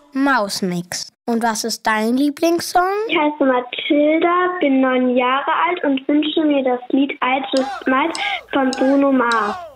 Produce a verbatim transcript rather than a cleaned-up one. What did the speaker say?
Mausmix. Und was ist dein Lieblingssong? Ich heiße Mathilda, bin neun Jahre alt und wünsche mir das Lied I Just Might von Bruno Mars.